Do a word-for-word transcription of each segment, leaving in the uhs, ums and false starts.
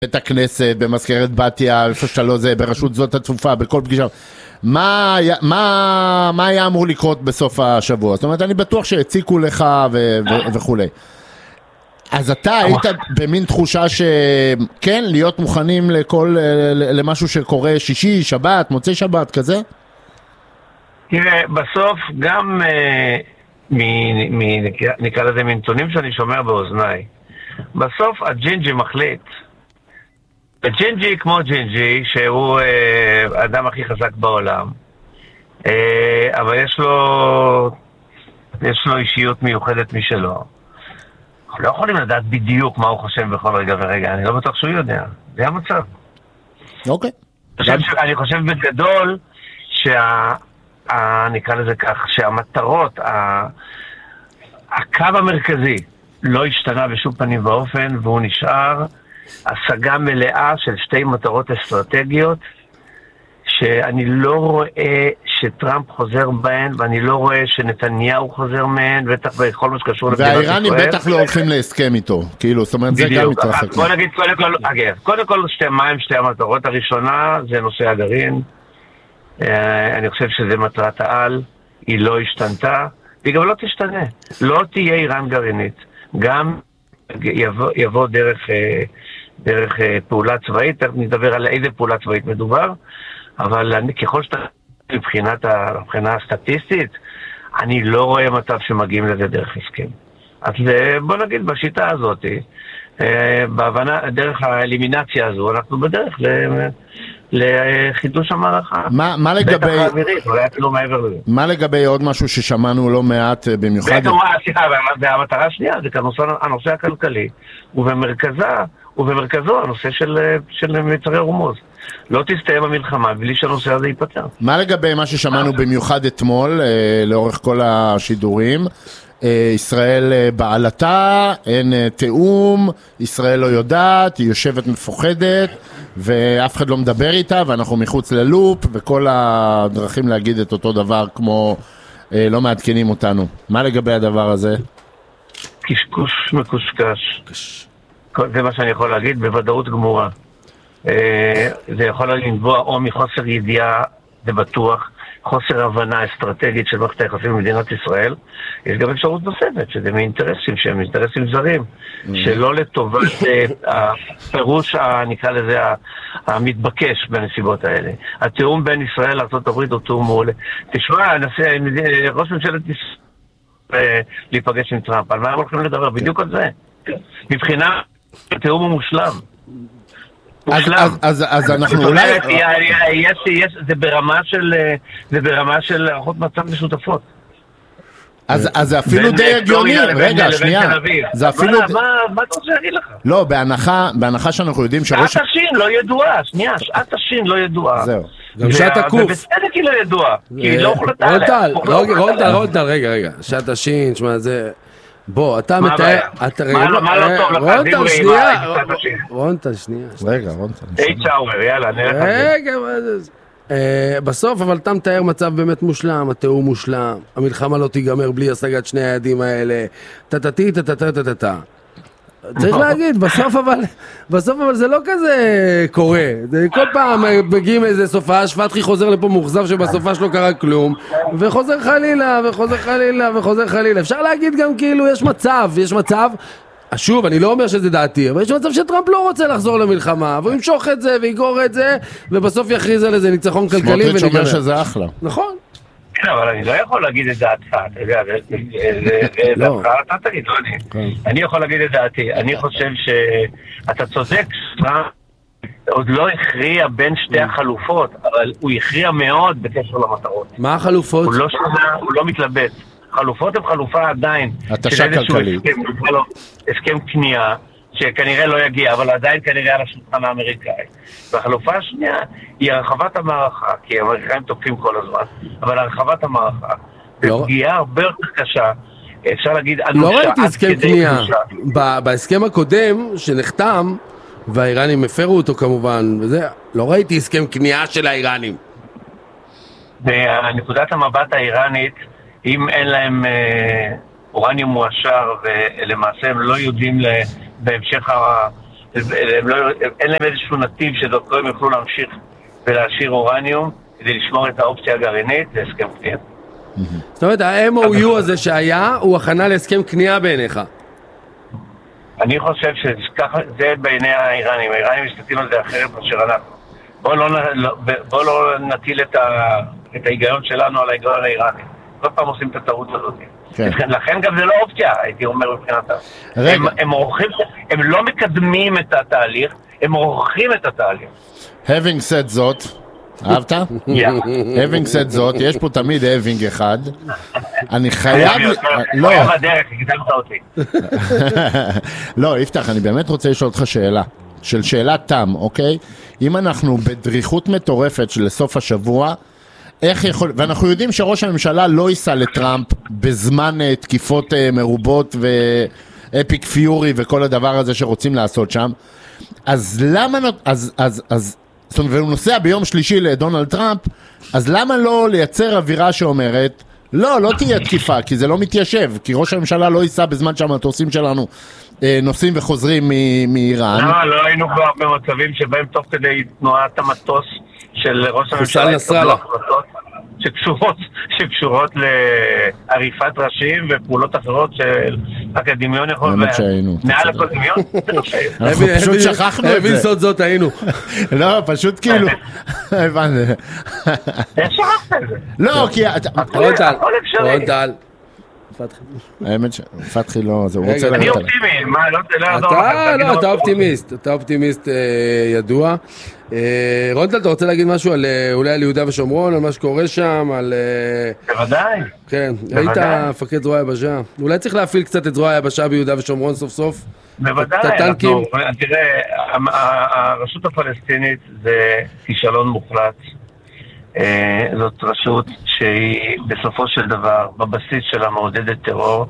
בית הכנסת, במזכרת בתיה, איפה שאתה לא זה, ברשות זאת התפופה, בכל פגישה. מה, מה, מה היה אמור לקרות בסוף השבוע? זאת אומרת, אני בטוח שהציקו לך ו- ו- וכולי. אז אתה היית במין תחושה שכן, להיות מוכנים לכל, למשהו שקורה שישי, שבת, מוצאי שבת, כזה? תראה, בסוף גם, מ- מ- נקרא לזה מנתונים שאני שומע באוזניי, בסוף הג'ינג'י מחליט. הג'ינג'י כמו ג'ינג'י, שהוא אה, האדם הכי חזק בעולם, אה, אבל יש לו, יש לו אישיות מיוחדת משלו. אנחנו לא יכולים לדעת בדיוק מה הוא חושב בכל רגע ורגע, אני לא בטוח שהוא יודע. זה המצב. אוקיי. אני חושב בגדול, שה, ה, נקרא לזה כך, שהמטרות, ה, הקו המרכזי לא השתנה בשום פנים ואופן, והוא נשאר השגה מלאה של שתי מטרות אסטרטגיות שאני לא רואה שטראמפ חוזר בהן, ואני לא רואה שנתניהו חוזר מהן, בטח בכל מה שקשור למדינת ישראל. והאיראנים בטח לא הולכים להסכם איתו, כאילו, זאת אומרת, זה גם מתרחק. בוא נגיד, קודם כל, אגב, קודם כל, שתי מים, שתי המטרות. הראשונה זה נושא הגרעין. אני חושב שזה מטרת העל, היא לא השתנתה, והיא גם לא תשתנה. לא תהיה איראן גרעינית. גם יבוא, יבוא דרך... דרך פעולה צבאית, תכף נדבר על איזה פעולה צבאית מדובר, אבל אני, ככל שאתה מבחינת הבחינה הסטטיסטית, אני לא רואה מצב שמגיעים לזה דרך הסכם. אז בוא נגיד, בשיטה הזאת, בהבנה, דרך האלימינציה הזו, אנחנו בדרך לחידוש המערכה. מה, מה לגבי... בטח האווירית, אולי אפילו מעבר לזה. מה לגבי עוד משהו ששמענו לא מעט במיוחד? סליחה, והמטרה השנייה, זה כנושא הנושא הכלכלי, ובמרכזה, ובמרכזו הנושא של, של מצרי רומוז. לא תסתיים המלחמה בלי שהנושא הזה ייפטר. מה לגבי מה ששמענו במיוחד אתמול, אה, לאורך כל השידורים? אה, ישראל אה, בעלתה, אין אה, תאום, ישראל לא יודעת, היא יושבת מפוחדת, ואף אחד לא מדבר איתה, ואנחנו מחוץ ללופ, וכל הדרכים להגיד את אותו דבר כמו אה, לא מעדכנים אותנו. מה לגבי הדבר הזה? קשקוש מקושקש. קש. זה מה שאני יכול להגיד, בוודאות גמורה. זה יכול לנבוע או מחוסר ידיעה, זה בטוח, חוסר הבנה אסטרטגית של מערכת היחסים במדינת ישראל. יש גם אפשרות נוספת, שזה מאינטרסים שהם אינטרסים זרים, שלא לטובת הפירוש, נקרא לזה, המתבקש בנסיבות האלה. התיאום בין ישראל לארצות הברית הוא תיאום מעולה. תשמע, ראש ממשלת ישראל להיפגש עם טראמפ, על מה הם הולכים לדבר? בדיוק על זה. מבחינה התיאום הוא מושלם. אז אנחנו אולי... זה ברמה של הערכות מצב משותפות. אז זה אפילו די הגיוני, רגע, שנייה. זה אפילו... מה אתה רוצה להגיד לך? לא, בהנחה שאנחנו יודעים שראש... שעת השין לא ידועה, שנייה, שעת השין לא ידועה. זהו. גם שעת הקוף. ובצדק היא לא ידועה, כי היא לא הוחלטה עליה. רונטל, רונטל, רגע, רגע. שעת השין, שמה, זה... בוא, אתה מתאר... מה לא טוב לך? רונטל, שנייה. רונטל, שנייה. רגע, רונטל. אי צ'אוור, יאללה, נראה לך. רגע, מה זה? בסוף, אבל אתה מתאר מצב באמת מושלם, התיאום מושלם, המלחמה לא תיגמר בלי השגת שני היעדים האלה, טטטי, טטטי, טטטי. צריך להגיד, בסוף אבל, בסוף אבל זה לא כזה קורה. כל פעם מגיעים איזה סופש, פתחי חוזר לפה מוחזב שבסופש לא קרה כלום, וחוזר חלילה, וחוזר חלילה, וחוזר חלילה. אפשר להגיד גם כאילו, יש מצב, יש מצב, שוב, אני לא אומר שזה דעתי, אבל יש מצב שטראמפ לא רוצה לחזור למלחמה, והוא ימשוך את זה, ויגור את זה, ובסוף יכריז על איזה ניצחון כלכלי ונגמר. סמוטריץ' אומר שזה אחלה. נכון. כן, אבל אני לא יכול להגיד את דעתך, אתה יודע, זה דעתך, אתה תגיד, לא אני. אני יכול להגיד את דעתי, אני חושב שאתה צודק, טראמפ עוד לא הכריע בין שתי החלופות, אבל הוא הכריע מאוד בקשר למטרות. מה החלופות? הוא לא שונה, הוא לא מתלבט. חלופות הן חלופה עדיין. התשה כלכלית. הסכם קנייה, שכנראה לא יגיע, אבל עדיין כנראה על השולחן האמריקאי. והחלופה השנייה היא הרחבת המערכה, כי האמריקאים תוקפים כל הזמן, אבל הרחבת המערכה, בפגיעה הרבה יותר קשה, אפשר להגיד אנושה. לא ראיתי הסכם קנייה. בהסכם הקודם שנחתם, והאיראנים הפרו אותו כמובן, וזה, לא ראיתי הסכם קנייה של האיראנים. בנקודת המבט האיראנית, אם אין להם אורניום מועשר, ולמעשה הם לא יודעים בהמשך הם לא, אין להם איזשהו נתיב שדרכו הם יוכלו להמשיך ולהשאיר אורניום כדי לשמור את האופציה הגרעינית, זה הסכם קנייה. זאת אומרת, ה-אם או יו הזה שהיה הוא הכנה להסכם קנייה בעיניך. אני חושב שזה בעיני האיראנים, האיראנים מסתכלים על זה אחרת מאשר אנחנו. בואו לא, בוא לא נטיל את, ה, את ההיגיון שלנו על ההיגיון האיראני. כל פעם עושים את הטעות הזאת. כן. לכן גם זה לא אופציה, הייתי אומר מבחינתם. הם, הם, עורכים, הם לא מקדמים את התהליך, הם עורכים את התהליך. Having said זאת, אהבת? Having said זאת, יש פה תמיד having אחד. אני חייב... לא. חייב הדרך, הקדמת אותי. לא, יפתח, אני באמת רוצה לשאול אותך שאלה. של שאלת תם, אוקיי? אם אנחנו בדריכות מטורפת של סוף השבוע, איך יכול... ואנחנו יודעים שראש הממשלה לא ייסע לטראמפ בזמן תקיפות מרובות ואפיק פיורי וכל הדבר הזה שרוצים לעשות שם. אז למה... אז... אז... אז... זאת אומרת, והוא נוסע ביום שלישי לדונלד טראמפ, אז למה לא לייצר אווירה שאומרת, לא, לא תהיה תקיפה, כי זה לא מתיישב, כי ראש הממשלה לא ייסע בזמן שהמטוסים שלנו נוסעים וחוזרים מאיראן. לא, לא היינו כבר במצבים שבהם תוך כדי תנועת המטוס של ראש הממשלה נסראללה שקשורות, שקשורות לעריפת ראשים ופעולות אחרות של אקדמיון יכול מעל הכל דמיון. אנחנו פשוט שכחנו את זה. אבין סוד זאת היינו. לא, פשוט כאילו, הבנתי. איך שכחת את זה? לא, כי... רון טל, רון טל. האמת שפתחי לא, זה הוא רוצה... אני אופטימי, מה, לא יעזור לך. אתה אופטימיסט, אתה אופטימיסט ידוע. רון טל, אתה רוצה להגיד משהו על אולי על יהודה ושומרון, על מה שקורה שם, על... בוודאי. כן, היית מפקד זרוע היבשה. אולי צריך להפעיל קצת את זרוע היבשה ביהודה ושומרון סוף סוף. בוודאי, אנחנו, תראה, הרשות הפלסטינית זה כישלון מוחלט. זאת רשות שהיא בסופו של דבר בבסיס שלה מעודדת טרור,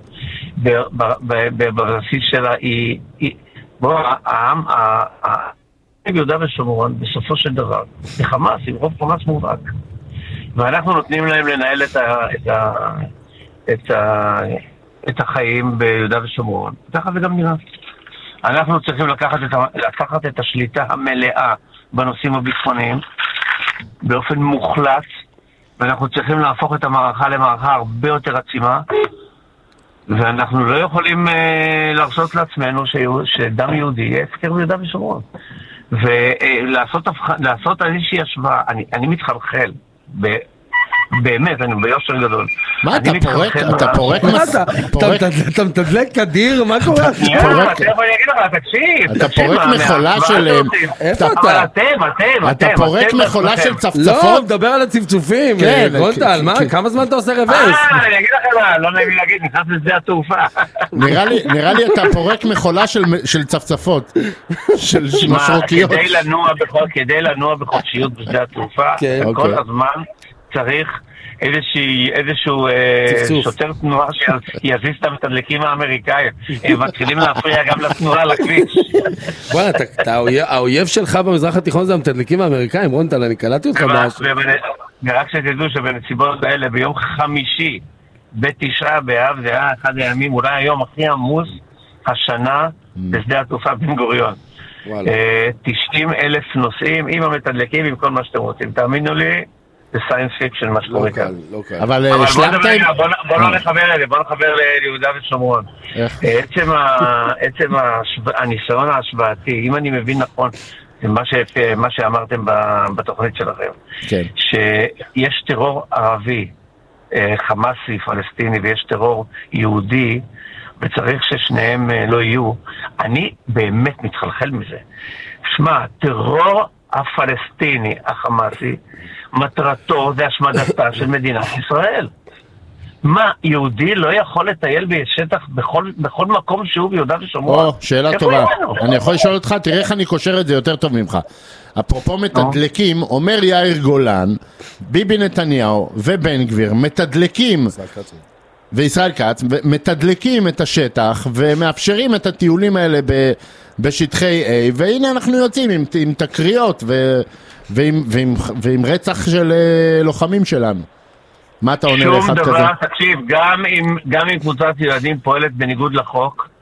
בבסיס שלה היא, בוא, העם, יהודה ושומרון בסופו של דבר זה חמאס, עם רוב חמאס מובהק, ואנחנו נותנים להם לנהל את ה, את ה, את ה, את החיים ביהודה ושומרון. ככה זה גם נראה. אנחנו צריכים לקחת את, לקחת את השליטה המלאה בנושאים הביטחוניים באופן מוחלט, ואנחנו צריכים להפוך את המערכה למערכה הרבה יותר עצימה, ואנחנו לא יכולים אה, להרשות לעצמנו שיהוד, שדם יהודי יהיה הפקר ביהודה ושומרון. ולעשות לעשות איזושהי השוואה, אני, אני מתחלחל, ב, באמת, אני ביושר גדול. מה, אתה פורק? אתה פורק? אתה מתדלק כדיר? מה קורה? אתה פורק מכולה של... איפה אתה? אתם, אתם, אתה פורק מכולה של צפצפות? לא, מדבר על הצפצופים. רון טל, מה? כמה זמן אתה עושה רוורס? אה, אני אגיד לך מה, לא נעים להגיד, נכנס לשדה התעופה. נראה לי אתה פורק מכולה של צפצפות, של משרוקיות. כדי לנוע בחופשיות בשדה התעופה, כל הזמן צריך איזשהו שוטר תנועה שיזיז את המתדלקים האמריקאים. הם מתחילים להפריע גם לתנועה לכביש. בוא'נה, האויב שלך במזרח התיכון זה המתדלקים האמריקאים, רון טל, אני קלטתי אותך משהו. ורק שתדעו שבנסיבות האלה ביום חמישי בתשעה באב, זה היה אחד הימים, אולי היום הכי עמוס השנה בשדה התעופה בן גוריון. תשעים אלף נוסעים עם המתדלקים, עם כל מה שאתם רוצים. תאמינו לי, זה סיינס פיקשן מה שקורה כאן. אבל בוא לא נחבר אלה, בוא נחבר ליהודה ושומרון. עצם הניסיון ההשוואתי, אם אני מבין נכון, מה שאמרתם בתוכנית שלכם, שיש טרור ערבי, חמאסי, פלסטיני, ויש טרור יהודי, וצריך ששניהם לא יהיו, אני באמת מתחלחל מזה. שמע, טרור הפלסטיני, החמאסי, מטרתו זה השמדתה של מדינת ישראל. מה, יהודי לא יכול לטייל בשטח בכל, בכל מקום שהוא ביהודה ושומרון? או, שאלה טובה. אני יכול לשאול אותך, תראה איך אני קושר את זה יותר טוב ממך. אפרופו מתדלקים, אומר יאיר גולן, ביבי נתניהו ובן גביר מתדלקים וישראל כץ, מתדלקים את השטח ומאפשרים את הטיולים האלה ב, בשטחי A, והנה אנחנו יוצאים עם, עם תקריות ו, ועם, ועם, ועם רצח של לוחמים שלנו. מה אתה עונה לאחד כזה? שום דבר, תקשיב, גם אם, גם אם קבוצת ילדים פועלת בניגוד לחוק,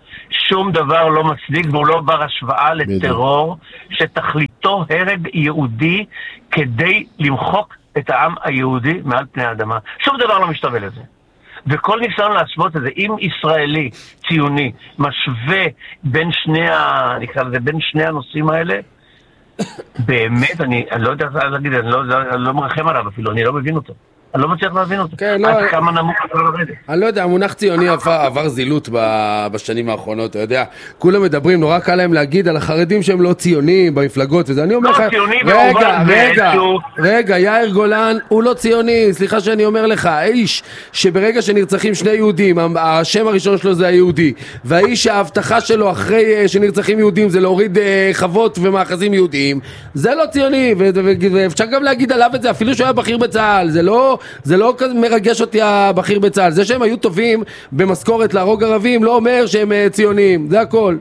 שום דבר לא מצדיק, והוא לא בר השוואה לטרור שתכליתו הרג יהודי כדי למחוק את העם היהודי מעל פני האדמה. שום דבר לא משתווה לזה. וכל ניסיון להשוות את זה, אם ישראלי ציוני משווה בין שני, ה... נקרא לזה, בין שני הנושאים האלה, באמת, אני, אני לא יודע להגיד, אני לא, אני לא מרחם עליו אפילו, אני לא מבין אותו. אני לא מצליח להבין אותו. כן, עד לא, כמה נמוך אפשר לרדת. אני לא יודע, המונח ציוני עבר, עבר זילות בשנים האחרונות, אתה יודע. כולם מדברים, נורא קל להם להגיד על החרדים שהם לא ציונים במפלגות וזה. אני אומר לך, רגע, רגע, רגע, יאיר גולן הוא לא ציוני, סליחה שאני אומר לך, האיש שברגע שנרצחים שני יהודים, השם הראשון שלו זה היהודי, והאיש ההבטחה שלו אחרי שנרצחים יהודים זה להוריד חוות ומאחזים יהודיים, זה לא ציוני, ואפשר גם להגיד עליו את זה, אפילו שהוא היה בכיר בצה"ל, זה לא זה לא מרגש אותי הבכיר בצה"ל. זה שהם היו טובים במשכורת להרוג ערבים לא אומר שהם ציונים, זה הכל.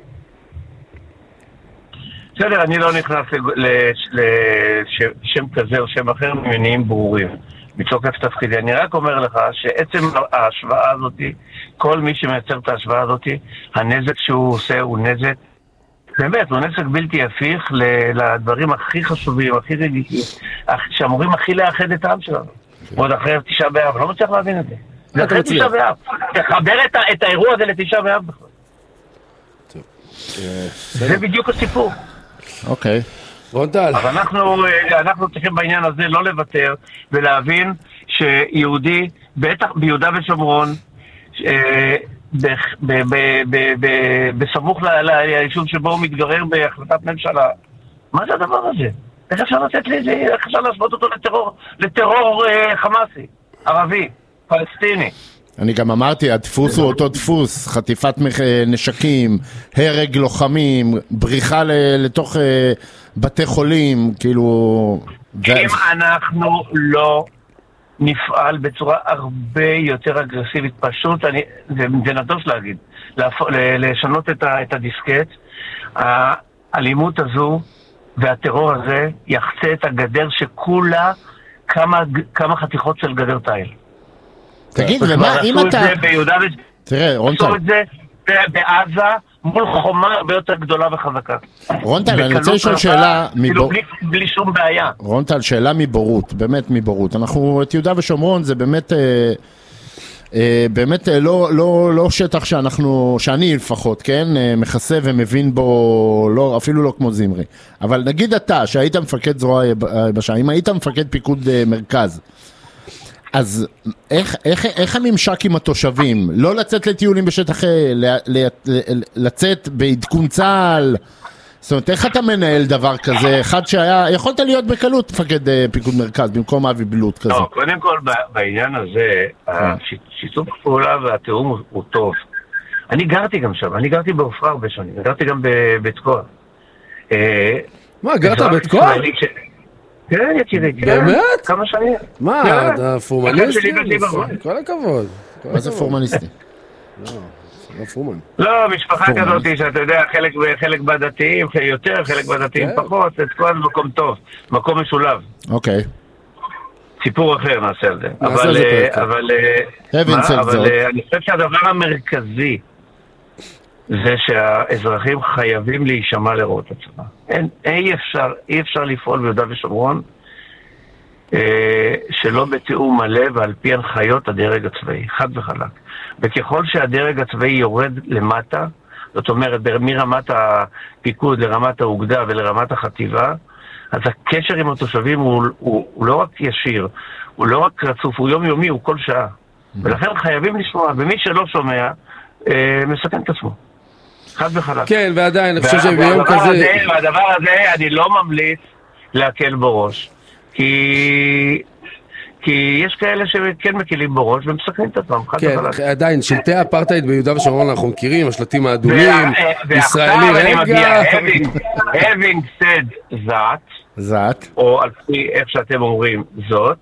בסדר, אני לא נכנס לשם כזה או שם אחר ממניעים ברורים מתוקף תפקידי. אני רק אומר לך שעצם ההשוואה הזאת, כל מי שמייצר את ההשוואה הזאת, הנזק שהוא עושה הוא נזק, באמת, הוא נזק בלתי הפיך לדברים הכי חשובים, הכי רגישים, שאמורים הכי לאחד את העם שלנו. עוד אחרי תשעה באב, לא מצליח להבין את זה. זה אחרי תשעה באב. תחבר את האירוע הזה לתשעה באב בכלל. זה בדיוק הסיפור. אוקיי. רונטל. אז אנחנו צריכים בעניין הזה לא לוותר, ולהבין שיהודי, בטח ביהודה ושומרון, בסמוך ליישוב שבו הוא מתגורר בהחלטת ממשלה, מה זה הדבר הזה? איך אפשר לתת לי, איך אפשר להשוות אותו לטרור, לטרור אה, חמאסי, ערבי, פלסטיני? אני גם אמרתי, הדפוס הוא אותו דפוס, חטיפת נשקים, הרג לוחמים, בריחה לתוך אה, בתי חולים, כאילו... אם אנחנו לא נפעל בצורה הרבה יותר אגרסיבית, פשוט, אני, זה, זה נדוש להגיד, להפ... לשנות את, ה, את הדיסקט, האלימות הזו, והטרור הזה יחצה את הגדר שכולה כמה, כמה חתיכות של גדר תיל. תגיד, ומה, אם אתה... תראה, רונטל. עשו את זה בעזה מול חומה הרבה יותר גדולה וחזקה. רונטל, אני רוצה לשאול שאלה... בלי שום בעיה. רונטל, שאלה מבורות, באמת מבורות. אנחנו, את יהודה ושומרון, זה באמת... באמת לא, לא, לא שטח שאנחנו, שאני לפחות, כן, מכסה ומבין בו, לא, אפילו לא כמו זמרי. אבל נגיד אתה, שהיית מפקד זרוע יבשה, אם היית מפקד פיקוד מרכז, אז איך, איך, איך הממשק עם התושבים? לא לצאת לטיולים בשטח, לצאת בעדכון צה"ל, זאת אומרת, איך אתה מנהל דבר כזה? אחד שהיה, יכולת להיות בקלות מפקד פיקוד מרכז, במקום אבי בלוט כזה. לא, קודם כל, בעניין הזה, השיתוף פעולה והתיאום הוא טוב. אני גרתי גם שם, אני גרתי בעופרה הרבה שנים, גרתי גם בתקוע. מה, גרת בתקוע? כן, יקירי, באמת? כמה שנים. מה, אתה פורמליסטי? כל הכבוד. מה זה פורמליסטי? לא. פורמן. לא, משפחה כזאת שאתה יודע, חלק, חלק בדתיים יותר, חלק בדתיים פחות, זה כל מקום טוב, מקום משולב. אוקיי. סיפור אחר נעשה על זה. נעשה אבל, על זה פרק. אבל, מה, אבל אני חושב שהדבר המרכזי זה שהאזרחים חייבים להישמע לראות עצמם. אין, אי אפשר, אי אפשר לפעול ביהודה ושומרון אה, שלא בתיאום מלא ועל פי הנחיות הדרג הצבאי, חד וחלק. וככל שהדרג הצבאי יורד למטה, זאת אומרת, מרמת הפיקוד לרמת האוגדה ולרמת החטיבה, אז הקשר עם התושבים הוא, הוא, הוא לא רק ישיר, הוא לא רק רצוף, הוא יומיומי, הוא כל שעה. ולכן חייבים לשמוע, ומי שלא שומע, אה, מסכן את עצמו. חד וחלק. כן, ועדיין, אני חושב שביום כזה... והדבר הזה, אני לא ממליץ להקל בו ראש. כי... כי יש כאלה שכן מקילים בראש ומסכנים את עצמם. כן, עדיין, שלטי האפרטהייד ביהודה ושומרון אנחנו מכירים, השלטים האדומים, ישראלי רגע. Having said that, that, או על פי איך שאתם אומרים זאת,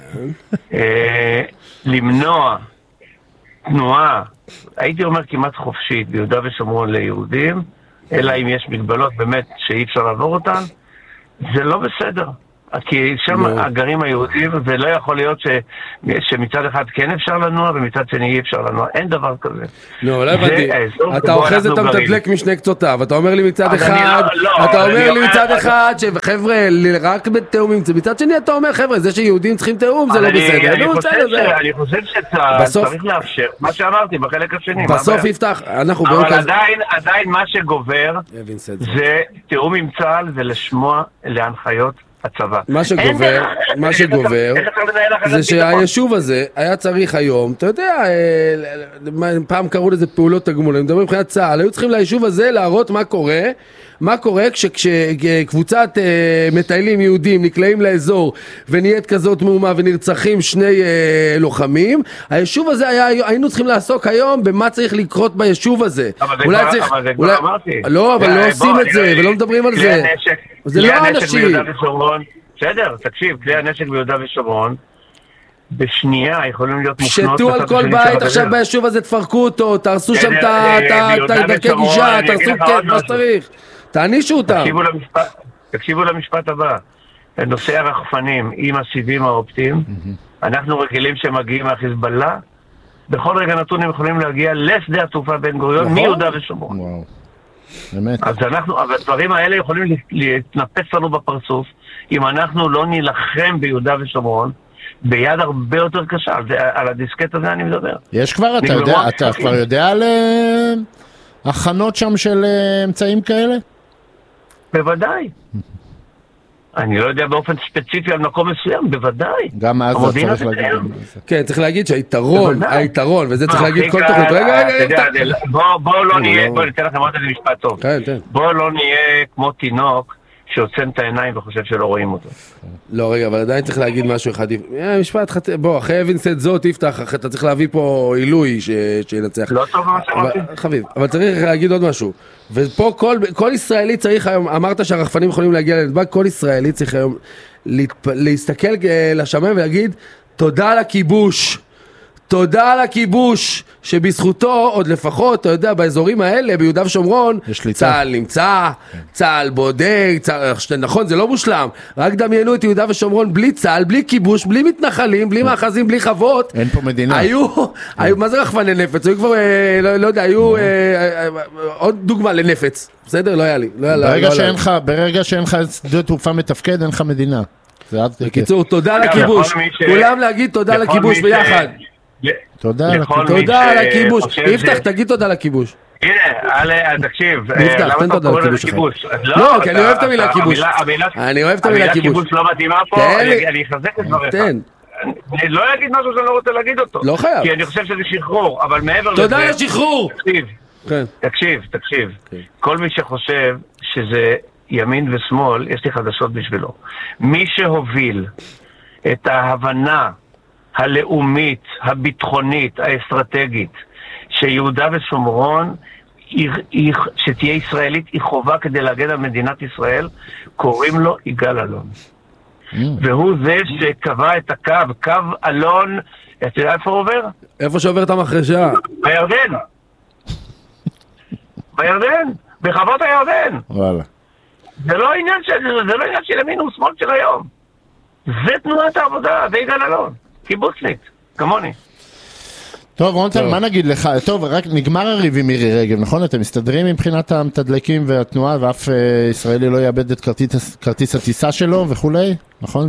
למנוע תנועה, הייתי אומר כמעט חופשית ביהודה ושומרון ליהודים, אלא אם יש מגבלות באמת שאי אפשר לעבור אותן, זה לא בסדר. כי שם הגרים היהודים, ולא יכול להיות ש, שמצד אחד כן אפשר לנוע, ומצד שני אי אפשר לנוע. אין דבר כזה. לא, לא הבנתי. אתה אוחז את המתדלק משני קצותיו. אתה אומר לי מצד אחד, אתה אומר לי מצד אחד, שחבר'ה, רק בתאומים, מצד שני אתה אומר, חבר'ה, זה שיהודים צריכים תאום, זה לא בסדר. אני חושב שצה"ל צריך לאפשר, מה שאמרתי בחלק השני. בסוף יפתח, אנחנו... אבל עדיין, עדיין מה שגובר, זה תאום עם צה"ל ולשמוע להנחיות הצבא. מה שגובר, מה שגובר, זה שהיישוב הזה היה צריך היום, אתה יודע, פעם קראו לזה פעולות תגמול, אני מדבר מבחינת צה"ל, היו צריכים ליישוב הזה להראות מה קורה, מה קורה כשקבוצת מטיילים יהודים נקלעים לאזור ונהיית כזאת מהומה ונרצחים שני לוחמים, היישוב הזה היינו צריכים לעסוק היום במה צריך לקרות ביישוב הזה. אבל זה כבר אמרתי. לא, אבל לא עושים את זה ולא מדברים על זה. זה לא אנשים. בסדר, תקשיב, כלי הנשק ביהודה ושומרון בשנייה יכולים להיות מופנות... שתו על כל בית עכשיו ביישוב הזה, תפרקו אותו, תרסו שם את דרכי גישה, תרסו מה שצריך, תענישו אותם. תקשיבו למשפט הבא, נושא הרחפנים עם הסיבים האופטיים, אנחנו רגילים שמגיעים מהחיזבאללה, בכל רגע נתון הם יכולים להגיע לשדה התעופה בן גוריון מיהודה ושומרון. אז אנחנו, אבל הדברים האלה יכולים להתנפץ לנו בפרצוף אם אנחנו לא נלחם ביהודה ושומרון ביד הרבה יותר קשה. על הדיסקט הזה אני מדבר. יש כבר, אתה יודע, אתה כבר יודע על הכנות שם של אמצעים כאלה? בוודאי. אני לא יודע באופן ספציפי על מקום מסוים, בוודאי. גם אז צריך להגיד. כן, צריך להגיד שהיתרון, היתרון, וזה צריך להגיד כל תוכנית. רגע, רגע, רגע. בואו לא נהיה, בואו ניתן לכם עוד איזה משפט טוב. בואו לא נהיה כמו תינוק שעוצם את העיניים וחושב שלא רואים אותו. לא, רגע, אבל עדיין צריך להגיד משהו אחד. משפט, בוא, אחרי אבינסט זאת יפתח, אתה צריך להביא פה עילוי שינצח. לא טוב מה שאמרתי. חביב, אבל צריך להגיד עוד משהו. ופה כל, כל ישראלי צריך היום, אמרת שהרחפנים יכולים להגיע לנתב"ג, כל ישראלי צריך היום להתפ... להסתכל לשמיים ולהגיד תודה על הכיבוש, תודה על הכיבוש, שבזכותו עוד לפחות, אתה יודע, באזורים האלה, ביהודה ושומרון, צה"ל נמצא, צה"ל בודק, צה"ל, נכון, זה לא מושלם, רק דמיינו את יהודה ושומרון בלי צה"ל, בלי כיבוש, בלי מתנחלים, בלי מאחזים, בלי חוות. אין פה מדינה. היו, היו, מה זה רחפני נפץ? היו כבר, לא יודע, היו עוד דוגמה לנפץ, בסדר? לא היה לי. ברגע שאין לך שדה תעופה מתפקד, אין לך מדינה. בקיצור, תודה לכיבוש, כולם להגיד תודה לכיבוש ביחד. תודה על הכיבוש. יפתח, תגיד תודה לכיבוש. הנה, תקשיב, יפתח, תן תודה לכיבוש. לא, כי אני אוהב את המילה כיבוש. אני אוהב את המילה כיבוש. המילה כיבוש לא מתאימה פה, אני אחזק את דבריך. אני לא אגיד משהו שאני לא רוצה להגיד אותו. לא חייב. כי אני חושב שזה שחרור, אבל מעבר לזה... תודה לשחרור! תקשיב, תקשיב. כל מי שחושב שזה ימין ושמאל, יש לי חדשות בשבילו. מי שהוביל את ההבנה הלאומית, הביטחונית, האסטרטגית, שיהודה ושומרון, שתהיה ישראלית, היא חובה כדי להגן על מדינת ישראל, קוראים לו יגאל אלון. והוא זה שקבע את הקו, קו אלון, אתה יודע איפה הוא עובר? איפה שעובר את המחרשה? בירדן. בירדן, בחוות הירדן. וואלה. זה לא עניין של, זה לא עניין של ימין ושמאל של היום. זה תנועת העבודה, זה יגאל אלון. קיבוצניק, כמוני. טוב, רונטל, מה נגיד לך? טוב, רק נגמר הריב עם מירי רגב, נכון? אתם מסתדרים מבחינת המתדלקים והתנועה, ואף ישראלי לא יאבד את כרטיס הטיסה שלו וכולי? נכון?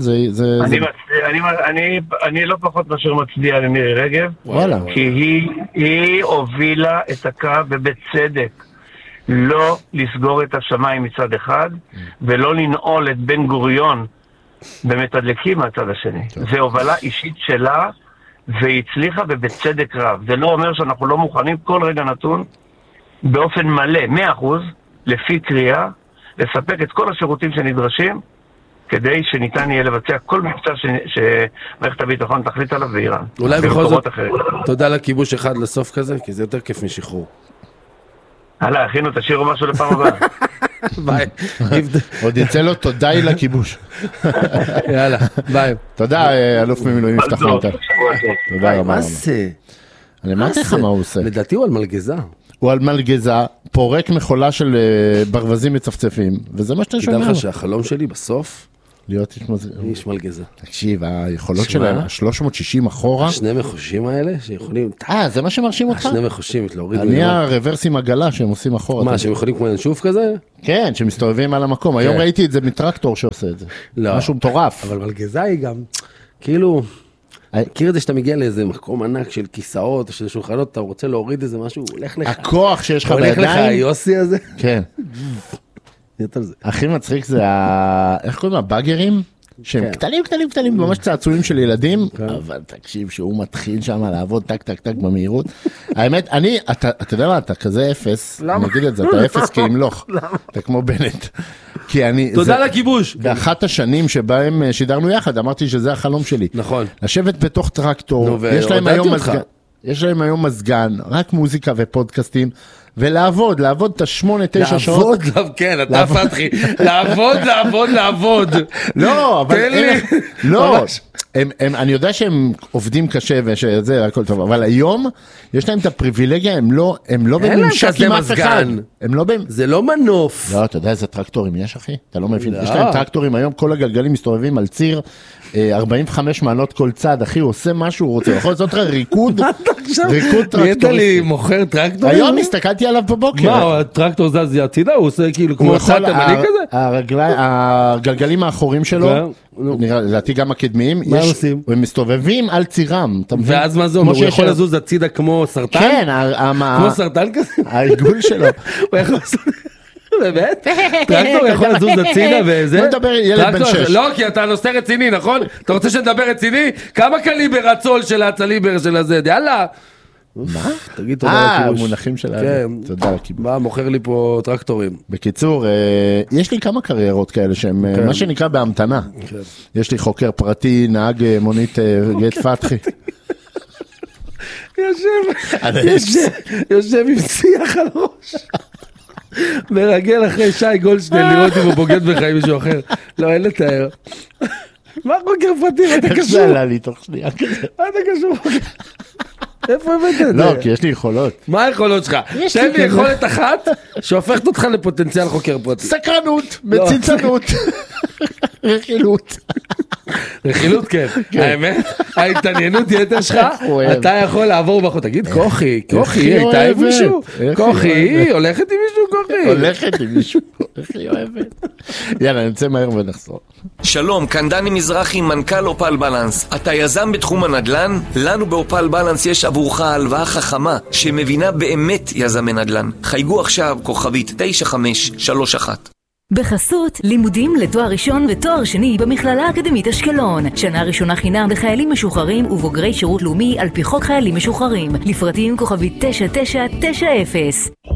אני לא פחות מאשר מצדיע למירי רגב, כי היא הובילה את הקו ובצדק. לא לסגור את השמיים מצד אחד, ולא לנעול את בן גוריון במתדלקים מהצד השני. זה הובלה אישית שלה, והיא הצליחה ובצדק רב. זה לא אומר שאנחנו לא מוכנים כל רגע נתון, באופן מלא, מאה אחוז, לפי קריאה, לספק את כל השירותים שנדרשים, כדי שניתן יהיה לבצע כל מבצע שמערכת הביטחון תחליט עליו באיראן. אולי בכל זאת, תודה לכיבוש אחד לסוף כזה, כי זה יותר כיף משחרור. הלאה, הכינו, תשאירו משהו לפעם הבאה. ביי. עוד יצא לו תודה לכיבוש. יאללה, ביי. תודה, אלוף במילואים יפתח רונטל. תודה רבה. מה זה? אני אמרתי לך מה הוא עושה. לדעתי הוא על מלגזה. הוא על מלגזה, פורק מחולה של ברווזים מצפצפים, וזה מה שאתה שומע. תדע לך שהחלום שלי בסוף, להיות איש מלגזה. איש מלגזה. תקשיב, היכולות שלהם, שלוש מאות שישים אחורה. שני מחושים האלה שיכולים... אה, זה מה שמרשים אותך? שני מחושים, להוריד אני הרוורס עם עגלה שהם עושים אחורה. מה, שהם יכולים כמו ינשוף כזה? כן, שמסתובבים על המקום. היום ראיתי את זה מטרקטור שעושה את זה. משהו מטורף. אבל מלגזה היא גם, כאילו... מכיר את זה שאתה מגיע לאיזה מקום ענק של כיסאות או של שולחנות, אתה רוצה להוריד איזה משהו, הולך לך. הכוח שיש לך בידיים. הולך לך היוסי הזה. כן. הכי מצחיק זה ה... איך קוראים? הבאגרים? שהם קטנים, קטנים, קטנים, ממש צעצועים של ילדים, אבל תקשיב שהוא מתחיל שם לעבוד טק, טק, טק במהירות. האמת, אני, אתה יודע מה, אתה כזה אפס, אני אגיד את זה, אתה אפס כימלוך, אתה כמו בנט. כי אני... תודה לכיבוש. באחת השנים שבהם שידרנו יחד, אמרתי שזה החלום שלי. נכון. לשבת בתוך טרקטור, יש להם היום מזגן, יש להם היום מזגן, רק מוזיקה ופודקאסטים, ולעבוד, לעבוד את השמונה, תשע שעות. לעבוד, כן, אתה פתחי. לעבוד, לעבוד, לעבוד. לא, אבל... תן לי. לא, אני יודע שהם עובדים קשה ושזה, הכל טוב, אבל היום יש להם את הפריבילגיה, הם לא בממשק עם אף אחד. זה לא מנוף. לא, אתה יודע איזה טרקטורים יש, אחי? אתה לא מבין. יש להם טרקטורים, היום כל הגלגלים מסתובבים על ציר, ארבעים וחמש מעלות כל צד, אחי, הוא עושה מה שהוא רוצה. יכול לעשות לך ריקוד, ריקוד טרקטוריסטי. נהיית לי מוכר טרקטורים? היום הסתכלתי עליו בבוקר. מה, הטרקטור זז הצידה? הוא עושה כאילו כמו אחד תמני כזה? הגלגלים האחורים שלו, לדעתי גם הקדמיים, מה הם עושים? הם מסתובבים על צירם. ואז מה זה אומר? הוא יכול לזוז הצידה כמו סרטן? כן. כמו סרטן כזה? העיגול שלו. הוא יכול לעשות... באמת? טרקטור יכול לזוז הצידה וזה? בוא נדבר ילד בן שש. לא, כי אתה נושא רציני, נכון? אתה רוצה שנדבר רציני? כמה קליבר הצול של הצליבר של הזה? יאללה. מה? תגיד תודה אה, לכיבוש. המונחים של כן. תודה לכיבוש. מה, מוכר לי פה טרקטורים. בקיצור, יש לי כמה קריירות כאלה שהם מה שנקרא בהמתנה. יש לי חוקר פרטי, נהג מונית גט פתחי. יושב, יושב עם שיח על ראש. מרגל אחרי שי גולדשטיין לראות אם הוא בוגד בחיים מישהו אחר. לא, אין לתאר. מה חוקר פרטי? מה אתה קשור? איך זה עלה לי תוך שנייה כזה? מה אתה קשור? איפה הבאת את זה? לא, כי יש לי יכולות. מה היכולות שלך? תן לי יכולת אחת שהופכת אותך לפוטנציאל חוקר פרטי. סקרנות, מציצנות, רכילות. רכילות, כן. האמת, ההתעניינות יתר שלך, אתה יכול לעבור בחוץ. תגיד, כוחי, כוחי, הייתה עם מישהו? כוחי, הולכת עם מישהו, כוחי? הולכת עם מישהו, איך היא אוהבת. יאללה, נצא מהר ונחזור. שלום, כאן דני מזרחי, מנכ"ל אופל בלנס. אתה יזם בתחום הנדל"ן? לנו באופל בלנס יש עבורך הלוואה חכמה שמבינה באמת יזמי נדל"ן. חייגו עכשיו כוכבית תשע חמש שלוש אחת. בחסות, לימודים לתואר ראשון ותואר שני במכללה האקדמית אשקלון. שנה ראשונה חינם לחיילים משוחררים ובוגרי שירות לאומי על פי חוק חיילים משוחררים. לפרטים כוכבית תשע תשע תשע אפס.